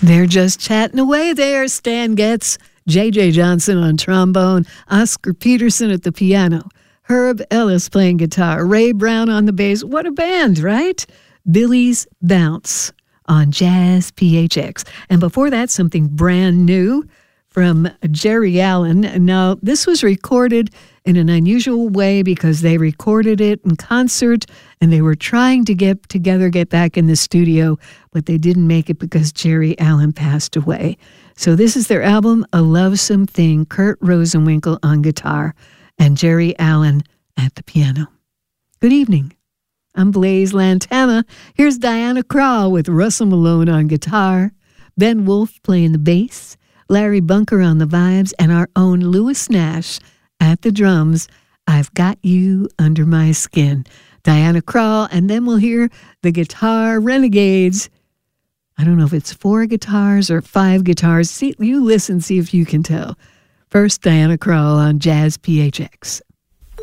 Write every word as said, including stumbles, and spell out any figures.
They're just chatting away there. Stan Getz, J J Johnson on trombone, Oscar Peterson at the piano, Herb Ellis playing guitar, Ray Brown on the bass. What a band, right? Billy's Bounce on Jazz P H X. And before that, something brand new from Jerry Allen. Now, this was recorded in an unusual way because they recorded it in concert and they were trying to get together, get back in the studio, but they didn't make it because Jerry Allen passed away. So this is their album, A Lovesome Thing, Kurt Rosenwinkel on guitar and Jerry Allen at the piano. Good evening. I'm Blaise Lantana. Here's Diana Krall with Russell Malone on guitar, Ben Wolf playing the bass, Larry Bunker on the vibes, and our own Louis Nash at the drums. I've Got You Under My Skin. Diana Krall, and then we'll hear the Guitar Renegades. I don't know if it's four guitars or five guitars. See, you listen, see if you can tell. First, Diana Krall on Jazz P H X.